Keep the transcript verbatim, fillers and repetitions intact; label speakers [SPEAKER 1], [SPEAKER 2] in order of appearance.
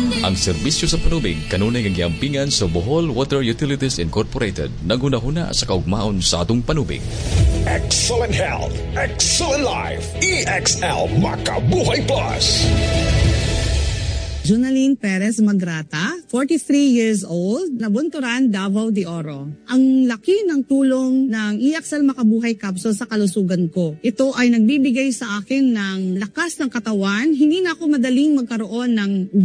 [SPEAKER 1] Ang serbisyo sa panubig kanunay nga giampingan sa Bohol Water Utilities Incorporated. Nagunahuna sa kaugmaon sa atong panubig.
[SPEAKER 2] Excellent health, excellent life. E X L Makabuhay Plus.
[SPEAKER 3] Junaline Perez Magrata, forty-three years old, Nabunturan, Davao de Oro. Ang laki ng tulong ng E X L Makabuhay Capsule sa kalusugan ko. Ito ay nagbibigay sa akin ng lakas ng katawan. Hindi na ako madaling magkaroon ng